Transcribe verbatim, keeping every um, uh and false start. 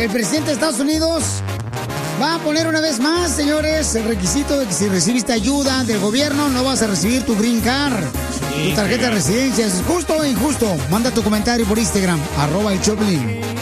el presidente de Estados Unidos va a poner una vez más, señores, el requisito de que si recibiste ayuda del gobierno no vas a recibir tu green card, tu tarjeta de residencia. ¿Es justo o injusto? Manda tu comentario por Instagram, arroba el Choplin.